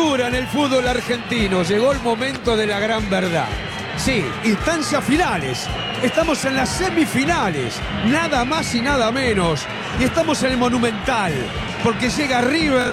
apertura en el fútbol argentino. Llegó el momento de la gran verdad. Sí, instancias finales. Estamos en las semifinales. Nada más y nada menos. Y estamos en el Monumental. Porque llega River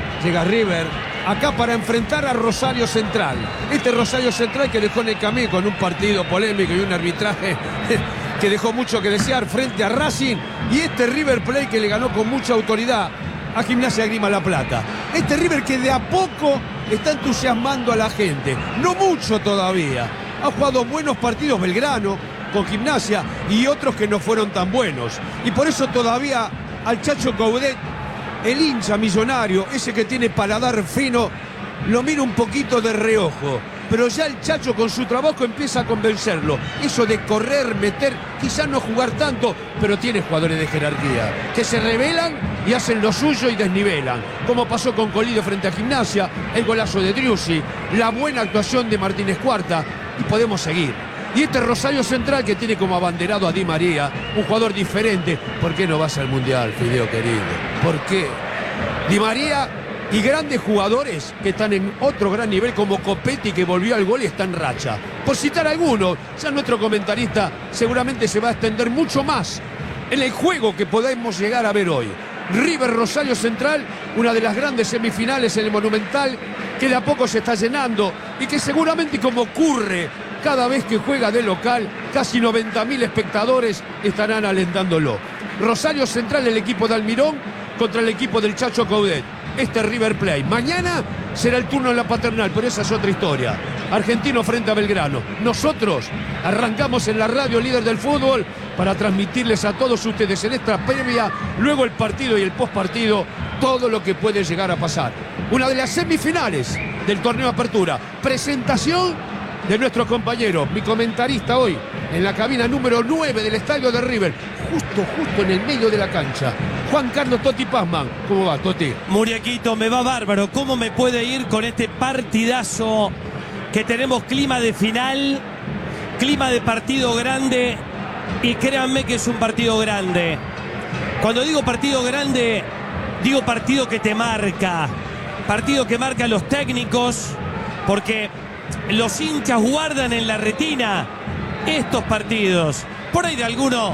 acá para enfrentar a Rosario Central. Este Rosario Central que dejó en el camino con un partido polémico y un arbitraje que dejó mucho que desear frente a Racing. Y este River Plate que le ganó con mucha autoridad a Gimnasia de Grima La Plata. Este River que de a poco está entusiasmando a la gente. No mucho todavía. Ha jugado buenos partidos Belgrano con Gimnasia y otros que no fueron tan buenos. Y por eso todavía al Chacho Coudet, el hincha millonario, ese que tiene paladar fino, lo mira un poquito de reojo. Pero ya el Chacho con su trabajo empieza a convencerlo. Eso de correr, meter, quizás no jugar tanto, pero tiene jugadores de jerarquía que se rebelan y hacen lo suyo y desnivelan. Como pasó con Colidio frente a Gimnasia, el golazo de Driussi, la buena actuación de Martínez Cuarta, y podemos seguir. Y este Rosario Central que tiene como abanderado a Di María, un jugador diferente. ¿Por qué no vas al Mundial, Fideo querido? ¿Por qué? Di María y grandes jugadores que están en otro gran nivel como Copetti, que volvió al gol y está en racha. Por citar algunos, ya nuestro comentarista seguramente se va a extender mucho más en el juego que podemos llegar a ver hoy. River Rosario Central, una de las grandes semifinales en el Monumental, que de a poco se está llenando y que seguramente, como ocurre cada vez que juega de local, casi 90.000 espectadores estarán alentándolo. Rosario Central, el equipo de Almirón, contra el equipo del Chacho Coudet. Este River Plate. Mañana será el turno en la Paternal, pero esa es otra historia. Argentino frente a Belgrano. Nosotros arrancamos en la radio líder del fútbol para transmitirles a todos ustedes en esta previa, luego el partido y el postpartido, todo lo que puede llegar a pasar. Una de las semifinales del torneo Apertura. Presentación de nuestro compañero, mi comentarista hoy, en la cabina número 9 del estadio de River, justo en el medio de la cancha. Juan Carlos Totti Pazman. ¿Cómo va, Totti? Muriaquito, me va bárbaro. ¿Cómo me puede ir con este partidazo que tenemos? Clima de final, clima de partido grande, y créanme que es un partido grande. Cuando digo partido grande, digo partido que te marca, partido que marca a los técnicos, porque los hinchas guardan en la retina estos partidos. Por ahí de alguno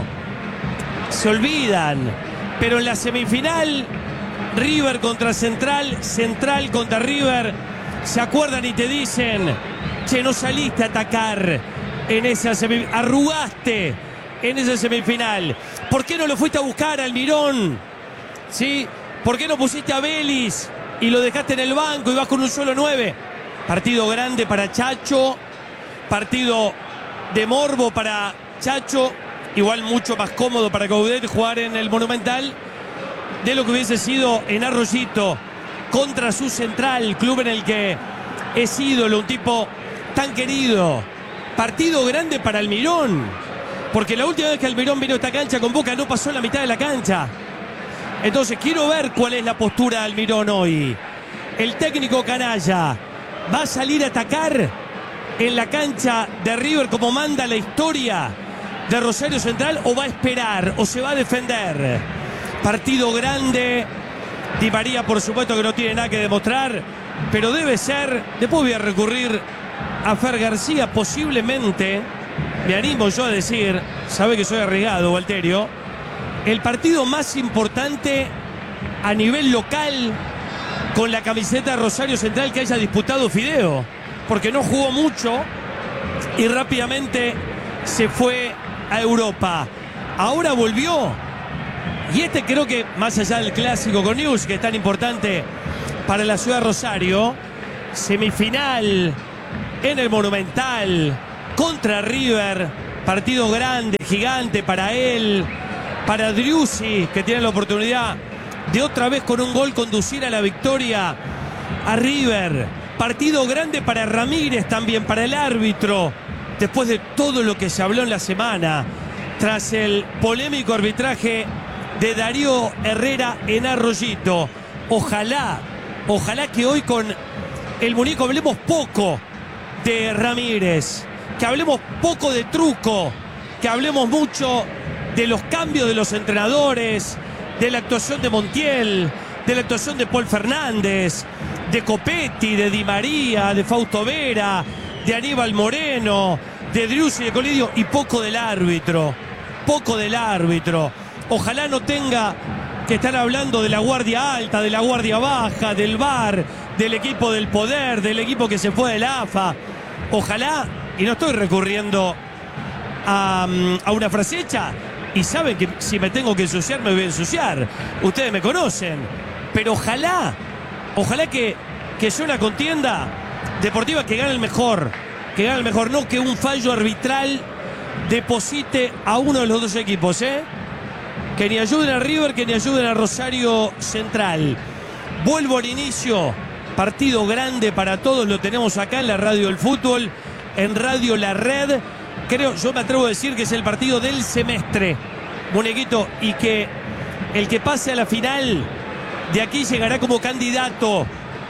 se olvidan, pero en la semifinal, River contra Central, Central contra River, se acuerdan y te dicen: che, no saliste a atacar en esa semifinal, arrugaste en esa semifinal. ¿Por qué no lo fuiste a buscar al Almirón? ¿Sí? ¿Por qué no pusiste a Vélez y lo dejaste en el banco y vas con un solo 9? Partido grande para Chacho, partido de morbo para Chacho, igual mucho más cómodo para Coudet jugar en el Monumental de lo que hubiese sido en Arroyito contra su Central, club en el que es ídolo, un tipo tan querido. Partido grande para Almirón, porque la última vez que Almirón vino a esta cancha con Boca no pasó en la mitad de la cancha. Entonces quiero ver cuál es la postura de Almirón hoy. El técnico canalla va a salir a atacar en la cancha de River como manda la historia de Rosario Central, o va a esperar, o se va a defender. Partido grande. Di María, por supuesto, que no tiene nada que demostrar, pero debe ser. Después voy a recurrir a Fer García, posiblemente, me animo yo a decir, sabe que soy arriesgado, Walterio, el partido más importante a nivel local con la camiseta de Rosario Central que haya disputado Fideo, porque no jugó mucho y rápidamente se fue a Europa. Ahora volvió, y este creo que, más allá del clásico con News, que es tan importante para la ciudad de Rosario, semifinal en el Monumental contra River, partido grande, gigante para él, para Driussi, que tiene la oportunidad de otra vez con un gol conducir a la victoria a River. Partido grande para Ramírez también, para el árbitro, después de todo lo que se habló en la semana, tras el polémico arbitraje de Darío Herrera en Arroyito. Ojalá que hoy con el muñeco hablemos poco de Ramírez, que hablemos poco de Truco, que hablemos mucho de los cambios de los entrenadores, de la actuación de Montiel, de la actuación de Paul Fernández, de Copetti, de Di María, de Fausto Vera, de Aníbal Moreno, de Driussi, de Colidio, y poco del árbitro. Poco del árbitro. Ojalá no tenga que estar hablando de la guardia alta, de la guardia baja, del VAR, del equipo del poder, del equipo que se fue de la AFA. Ojalá, y no estoy recurriendo a una frase hecha, y saben que si me tengo que ensuciar, me voy a ensuciar. Ustedes me conocen. Pero ojalá que sea una contienda deportiva que gane el mejor. Que gane el mejor, no que un fallo arbitral deposite a uno de los dos equipos, ¿eh? Que ni ayuden a River, que ni ayuden a Rosario Central. Vuelvo al inicio. Partido grande para todos, lo tenemos acá en la Radio del Fútbol, en Radio La Red. Yo me atrevo a decir que es el partido del semestre, muñequito, y que el que pase a la final de aquí llegará como candidato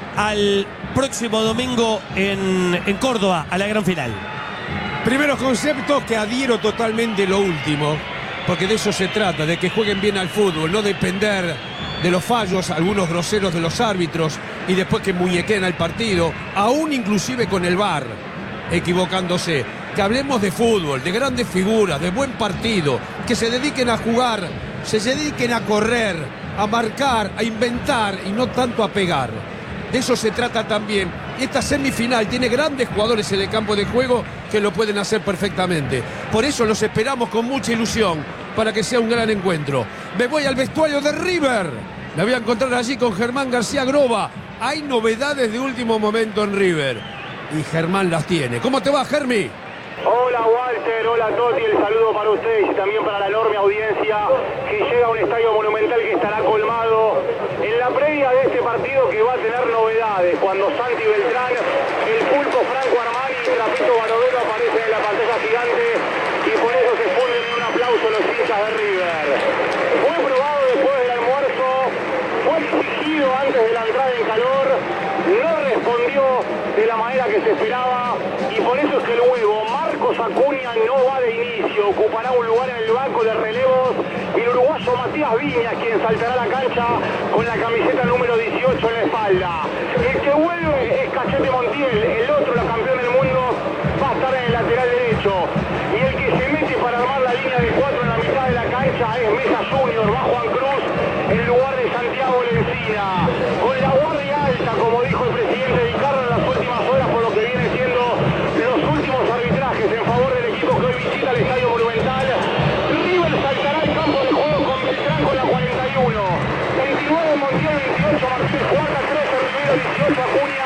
al próximo domingo en Córdoba, a la gran final. Primeros conceptos que adhiero totalmente lo último, porque de eso se trata, de que jueguen bien al fútbol, no depender de los fallos, algunos groseros de los árbitros, y después que muñequeen al partido, aún inclusive con el VAR, equivocándose. Que hablemos de fútbol, de grandes figuras, de buen partido, que se dediquen a jugar, se dediquen a correr, a marcar, a inventar y no tanto a pegar. De eso se trata también. Esta semifinal tiene grandes jugadores en el campo de juego que lo pueden hacer perfectamente. Por eso los esperamos con mucha ilusión para que sea un gran encuentro. Me voy al vestuario de River. Me voy a encontrar allí con Germán García Groba. Hay novedades de último momento en River y Germán las tiene. ¿Cómo te va, Germi? Hola Walter, hola Toti, el saludo para ustedes y también para la enorme audiencia que llega a un estadio monumental que estará colmado en la previa de este partido, que va a tener novedades cuando Santi Beltrán, el Pulpo Franco Armani y Trapito Barovero aparecen en la pantalla gigante, y por eso se funden en un aplauso los hinchas de River. Fue probado después del almuerzo, fue exigido antes de la entrada en calor, no respondió de la manera que se esperaba, y por eso es que el huevo Marcos Acuña no va de inicio, ocupará un lugar en el banco de relevos, y el uruguayo Matías Viñas, quien saltará a la cancha con la camiseta número 18 en la espalda. El que vuelve es Cachete Montiel, el otro, la campeón del mundo, va a estar en el lateral derecho, y el que se mete para armar la línea de 4 en la mitad de la cancha es Mesa Junior, va Juan Cruz en lugar de Santiago Lencina, con la guardia alta, como dijo el presidente Ricardo en las últimas horas, por lo que viene siendo los últimos arbitrajes en favor del equipo que hoy visita el Estadio Monumental. River saltará al campo de juego con Beltrán con la 41, 29 Montiel, 28 Martínez, Juana, 13 Rivero, 18 Acuña,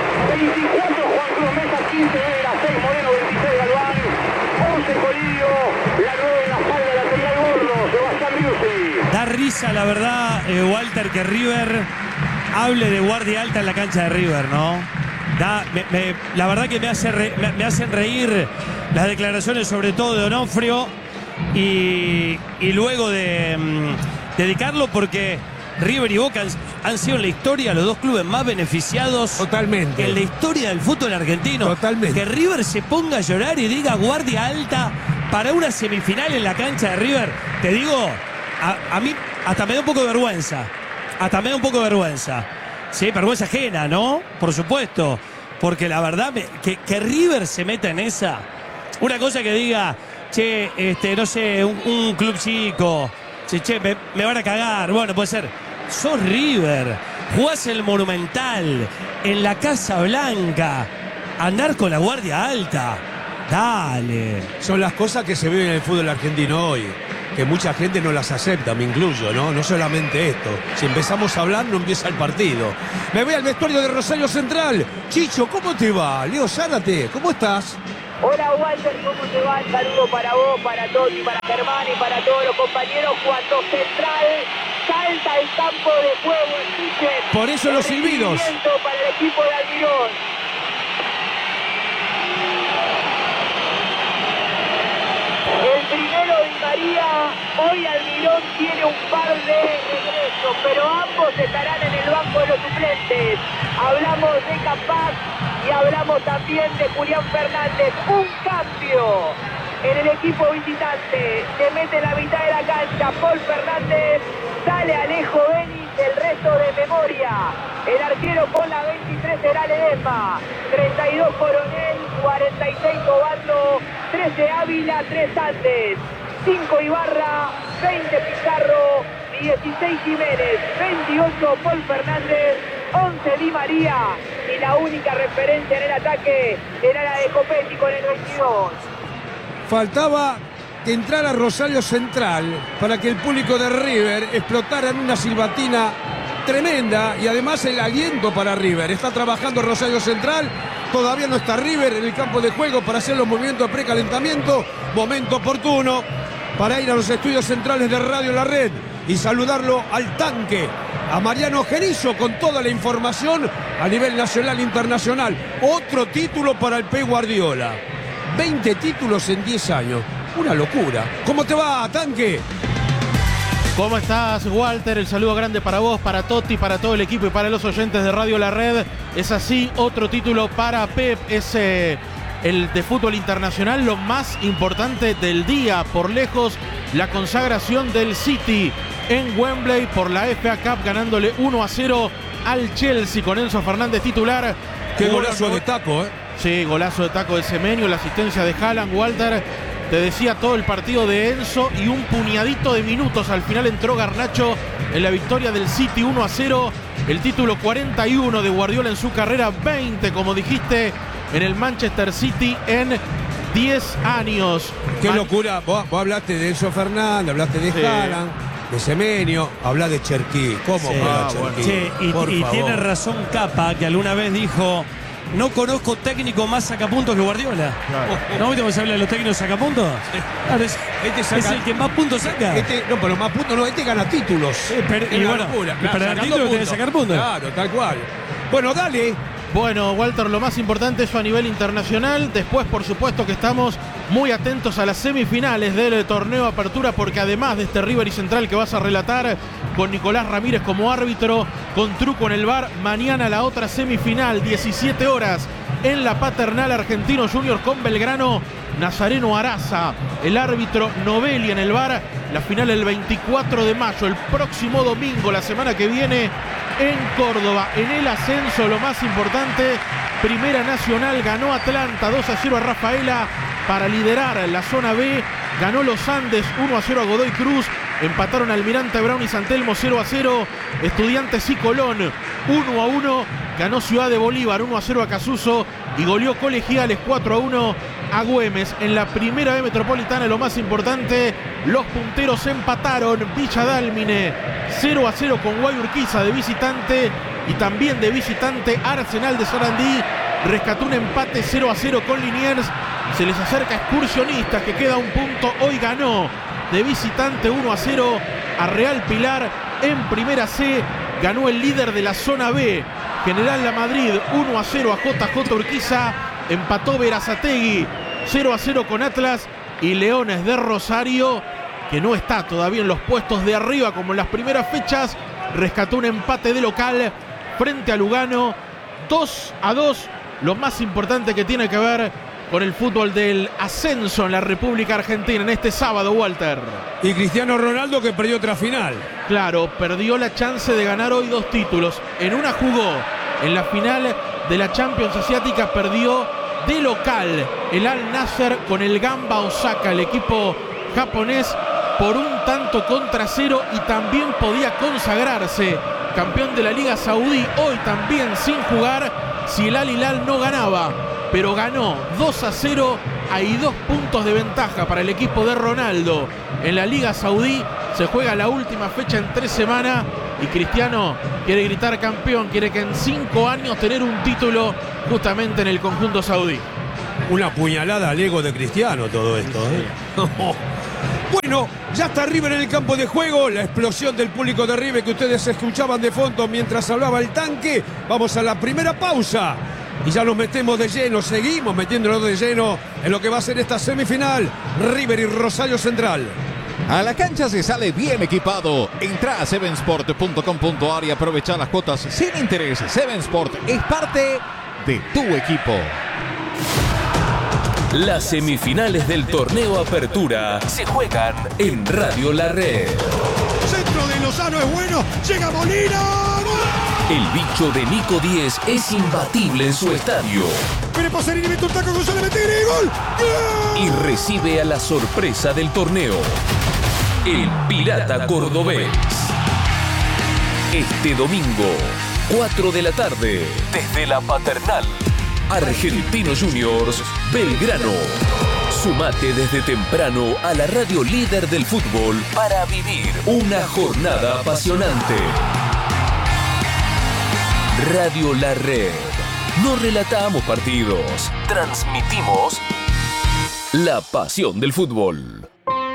24 Juan Cruz Mesa, 15 Vera, 6 Moreno, 26 Galván, 11 Colidio, la 9 en la espalda de la lateral gordo, Sebastián Driussi. Da risa, la verdad, Walter, que River hable de guardia alta en la cancha de River, ¿no? La verdad que me hacen reír las declaraciones, sobre todo de Onofrio, y luego de dedicarlo, porque River y Boca han sido en la historia los dos clubes más beneficiados totalmente en la historia del fútbol argentino. Totalmente. Que River se ponga a llorar y diga guardia alta para una semifinal en la cancha de River, te digo, a mí hasta me da un poco de vergüenza. Sí, vergüenza ajena, ¿no? Por supuesto. Porque la verdad, que River se meta en esa. Una cosa que diga, che, no sé, un club chico, che, me van a cagar. Bueno, puede ser. Sos River, jugás el Monumental, en la Casa Blanca, andar con la guardia alta. Dale. Son las cosas que se viven en el fútbol argentino hoy, que mucha gente no las acepta, me incluyo, ¿no? No solamente esto. Si empezamos a hablar, no empieza el partido. Me voy al vestuario de Rosario Central. Chicho, ¿cómo te va? Leo Zárate, ¿cómo estás? Hola Walter, ¿cómo te va? Un saludo para vos, para Toti, para Germán y para todos los compañeros. Cuando Central salta al campo de juego, escuchen. Por eso los silbidos. Para el equipo de Almirón. El primero Di María, hoy Almirón tiene un par de regresos, pero ambos estarán en el banco de los suplentes. Hablamos de Capaz y hablamos también de Julián Fernández. Un cambio en el equipo visitante. Se mete en la mitad de la cancha Paul Fernández, sale Alejo Benis el resto de memoria. El arquero con la 23 será Ledesma, 32 Coronel, 46 Obando, 13 Ávila, 3 Andes, 5 Ibarra, 20 Pizarro, 16 Jiménez, 28 Paul Fernández, 11 Di María, y la única referencia en el ataque era la de Copetti con el 22. Faltaba que entrara Rosario Central para que el público de River explotara en una silbatina tremenda, y además el aliento para River. Está trabajando Rosario Central, todavía no está River en el campo de juego para hacer los movimientos de precalentamiento. Momento oportuno para ir a los estudios centrales de Radio La Red y saludarlo al tanque, a Mariano Gerizo, con toda la información a nivel nacional e internacional. Otro título para el Pep Guardiola. 20 títulos en 10 años. Una locura. ¿Cómo te va, tanque? ¿Cómo estás, Walter? El saludo grande para vos, para Totti, para todo el equipo y para los oyentes de Radio La Red. Es así, otro título para Pep. Es el de fútbol internacional, lo más importante del día. Por lejos, la consagración del City en Wembley por la FA Cup, ganándole 1-0 al Chelsea con Enzo Fernández titular. Qué golazo de taco, ¿eh? Sí, golazo de taco de Semenyo, la asistencia de Haaland, Walter. Te decía todo el partido de Enzo y un puñadito de minutos. Al final entró Garnacho en la victoria del City 1-0. El título 41 de Guardiola en su carrera, 20, como dijiste, en el Manchester City en 10 años. Qué locura. Vos hablaste de Enzo Fernández, hablaste de Haaland, de Semenyo, hablá de Cherquí. ¿Cómo juega Cherquí? Che, y tiene razón Capa, que alguna vez dijo: no conozco técnico más sacapuntos que Guardiola. Claro. ¿No viste cómo se habla de los técnicos sacapuntos? Claro, es el que más puntos saca. No, pero más puntos no, gana títulos. Y bueno, para ganar títulos tiene que sacar puntos. Claro, tal cual. Bueno, dale. Bueno, Walter, lo más importante es a nivel internacional. Después, por supuesto, que estamos muy atentos a las semifinales del torneo Apertura, porque además de este River y Central que vas a relatar con Nicolás Ramírez como árbitro, con truco en el VAR, mañana la otra semifinal, 17 horas, en la Paternal, Argentinos Juniors con Belgrano, Nazareno Araza, el árbitro Novelli en el VAR. La final el 24 de mayo, el próximo domingo, la semana que viene, en Córdoba. En el ascenso, lo más importante, Primera Nacional ganó Atlanta 2-0 a Rafaela para liderar la zona B. Ganó Los Andes 1-0 a Godoy Cruz. Empataron Almirante Brown y San Telmo 0-0. Estudiantes y Colón 1-1. Ganó Ciudad de Bolívar 1-0 a Casuso y goleó Colegiales 4-1 a Güemes. En la Primera B Metropolitana, lo más importante, los punteros empataron. Villa Dálmine 0-0 con Guayurquiza de visitante, y también de visitante Arsenal de Sarandí rescató un empate 0-0 con Liniers. Se les acerca Excursionistas, que queda un punto. Hoy ganó de visitante 1-0 a Real Pilar. En Primera C ganó el líder de la zona B, General La Madrid, 1-0 a JJ Urquiza. Empató Berazategui 0-0 con Atlas, y Leones de Rosario, que no está todavía en los puestos de arriba como en las primeras fechas, rescató un empate de local frente a Lugano 2-2. Lo más importante que tiene que ver con el fútbol del ascenso en la República Argentina en este sábado, Walter. Y Cristiano Ronaldo, que perdió otra final. Claro, perdió la chance de ganar hoy 2 títulos. En una jugó en la final de la Champions Asiática, perdió de local el Al Nassr con el Gamba Osaka, el equipo japonés, por 1-0, y también podía consagrarse campeón de la Liga Saudí hoy también sin jugar si el Al Hilal no ganaba, pero ganó 2-0. Hay 2 puntos de ventaja para el equipo de Ronaldo en la Liga Saudí. Se juega la última fecha en 3 semanas y Cristiano quiere gritar campeón, quiere que en 5 años tener un título justamente en el conjunto saudí. Una puñalada al ego de Cristiano todo esto, ¿eh? Bueno, ya está River en el campo de juego. La explosión del público de River que ustedes escuchaban de fondo mientras hablaba el tanque. Vamos a la primera pausa y ya nos metemos de lleno, seguimos metiéndonos de lleno en lo que va a ser esta semifinal, River y Rosario Central. A la cancha se sale bien equipado. Entra a sevensport.com.ar y aprovecha las cuotas sin interés. Sevensport es parte de tu equipo. Las semifinales del torneo Apertura se juegan en Radio La Red. Centro de Lozano es bueno. Llega Molina. ¡Gol! El bicho de Nico Díez es imbatible en su estadio. Viene Pasarini, mete un taco, González Metegui, ¡gol! ¡Gol! Y recibe a la sorpresa del torneo, el Pirata Cordobés. Este domingo, 4 de la tarde, desde la Paternal. Argentinos Juniors, Belgrano. Sumate desde temprano a la radio líder del fútbol para vivir una jornada apasionante. Radio La Red. No relatamos partidos, transmitimos la pasión del fútbol.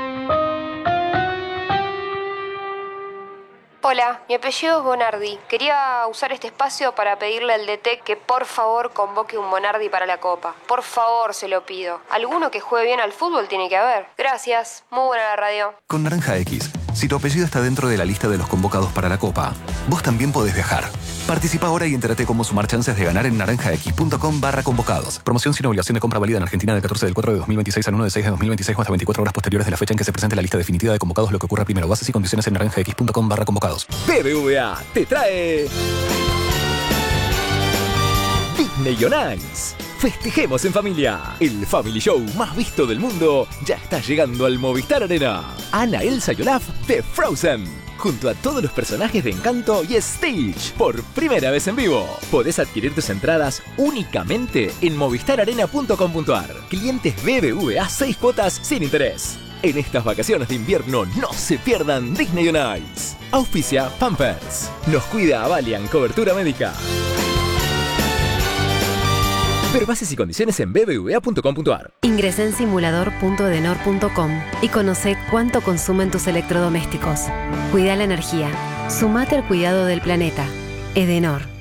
Hola, mi apellido es Bonardi. Quería usar este espacio para pedirle al DT que por favor convoque un Bonardi para la Copa. Por favor, se lo pido. Alguno que juegue bien al fútbol tiene que haber. Gracias. Muy buena la radio. Con Naranja X, si tu apellido está dentro de la lista de los convocados para la Copa, vos también podés viajar. Participa ahora y entérate cómo sumar chances de ganar en naranjax.com/convocados. Promoción sin obligación de compra válida en Argentina del 14 del 4 de 2026 al 1 de 6 de 2026 o hasta 24 horas posteriores de la fecha en que se presente la lista definitiva de convocados, lo que ocurra primero. Bases y condiciones en naranjax.com/convocados. BBVA te trae Disney on Ice. Festejemos en familia. El Family Show más visto del mundo ya está llegando al Movistar Arena. Anna, Elsa y Olaf de Frozen, junto a todos los personajes de Encanto y Stitch, por primera vez en vivo. Podés adquirir tus entradas únicamente en movistararena.com.ar. Clientes BBVA 6 cuotas sin interés. En estas vacaciones de invierno no se pierdan Disney on Ice. Auspicia Pampers. Nos cuida Avalian Cobertura Médica. Ver bases y condiciones en bbva.com.ar. Ingresa en simulador.edenor.com y conoce cuánto consumen tus electrodomésticos. Cuida la energía. Sumate al cuidado del planeta. Edenor.